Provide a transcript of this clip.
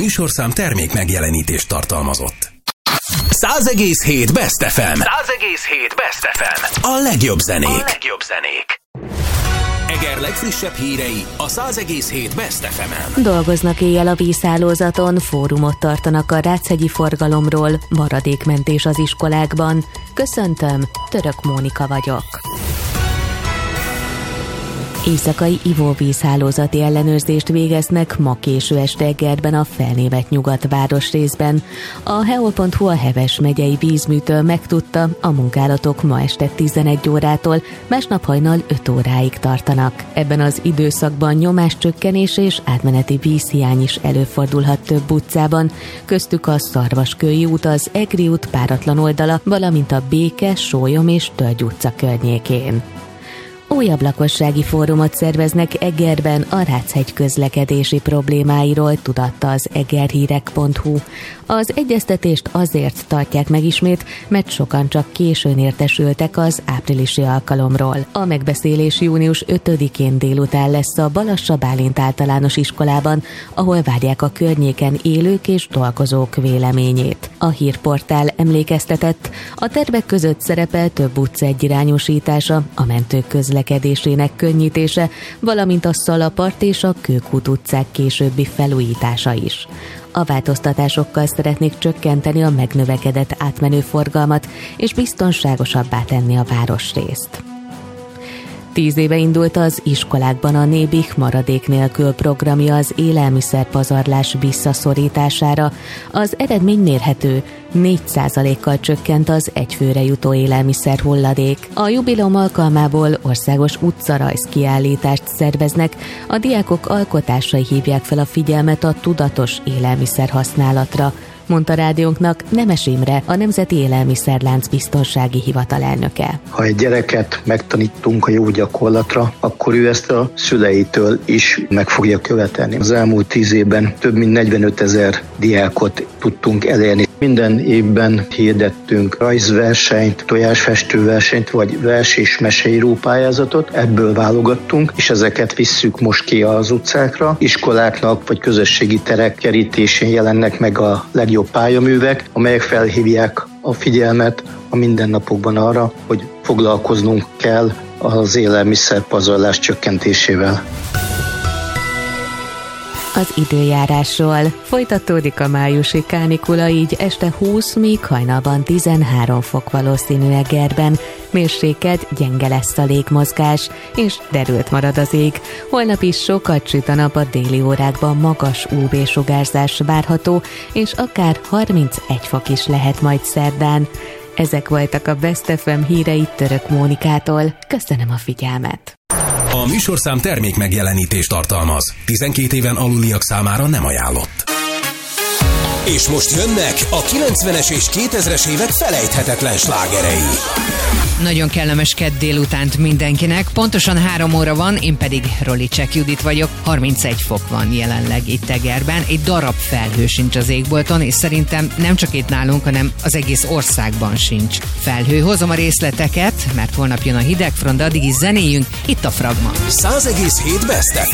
műsorszám termék megjelenítést tartalmazott. 100,7 Best FM. 100,7 Best FM. A legjobb zenék. Eger legfrissebb hírei a 100,7 Best FM-en. Dolgoznak éjjel a vízhálózaton, fórumot tartanak a ráchegyi forgalomról, maradékmentés az iskolákban. Köszöntöm, Török Mónika vagyok. Éjszakai ivóvízhálózati ellenőrzést végeznek ma késő este Egerben a felnévett Nyugat városrészben. A heol.hu a Heves megyei vízműtől megtudta, a munkálatok ma este 11 órától, másnap hajnal 5 óráig tartanak. Ebben az időszakban nyomáscsökkenés és átmeneti vízhiány is előfordulhat több utcában, köztük a Szarvaskői út, az Egri út páratlan oldala, valamint a Béke, Sólyom és Tölgy utca környékén. Újabb lakossági fórumot szerveznek Egerben a Ráchegy közlekedési problémáiról, tudatta az egerhírek.hu. Az egyeztetést azért tartják meg ismét, mert sokan csak későn értesültek az áprilisi alkalomról. A megbeszélés június 5-én délután lesz a Balassa Bálint általános iskolában, ahol várják a környéken élők és dolgozók véleményét. A hírportál emlékeztetett, a tervek között szerepel több utca egyirányosítása, a mentők közlekedésének könnyítése, valamint a Szalapart és a Kőkút utcák későbbi felújítása is. A változtatásokkal szeretnék csökkenteni a megnövekedett átmenő forgalmat és biztonságosabbá tenni a városrészt. 10 éve indult az iskolákban a Nébih maradék nélkül programja az élelmiszerpazarlás visszaszorítására. Az eredmény mérhető, 4%-kal csökkent az egyfőre jutó élelmiszer hulladék. A jubileum alkalmából országos utcarajz kiállítást szerveznek, a diákok alkotásai hívják fel a figyelmet a tudatos élelmiszer használatra, mondta rádiónknak Nemes Imre, a Nemzeti Élelmiszerlánc Biztonsági Hivatal elnöke. Ha egy gyereket megtanítunk a jó gyakorlatra, akkor ő ezt a szüleitől is meg fogja követelni. Az elmúlt 10 évben több mint 45 000 diákot tudtunk elérni. Minden évben hirdettünk rajzversenyt, tojásfestőversenyt, vagy vers- és meseíró pályázatot. Ebből válogattunk, és ezeket visszük most ki az utcákra. Iskoláknak vagy közösségi terek kerítésén jelennek meg a legjobb pályaművek, amelyek felhívják a figyelmet a mindennapokban arra, hogy foglalkoznunk kell az élelmiszerpazarlás csökkentésével. Az időjárásról. Folytatódik a májusi kánikula, így este 20, míg hajnalban 13 fok valószínű Egerben. Mérsékelt, gyenge lesz a légmozgás, és derült marad az ég. Holnap is sokat süt a nap, a déli órákban magas UV-sugárzás várható, és akár 31 fok is lehet majd szerdán. Ezek voltak a Best FM hírei Török Mónikától. Köszönöm a figyelmet! A műsorszám termék megjelenítést tartalmaz. 12 éven aluliak számára nem ajánlott. És most jönnek a 90-es és 2000-es évek felejthetetlen slágerei. Nagyon kellemes kedd délutánt mindenkinek. Pontosan 3 óra van, én pedig Rolicek Judit vagyok. 31 fok van jelenleg itt Egerben. Egy darab felhő sincs az égbolton, és szerintem nem csak itt nálunk, hanem az egész országban sincs felhő. Hozom a részleteket, mert holnap jön a hidegfront, de addig is zenéjünk. Itt a Fragma. 100,7 Best FM.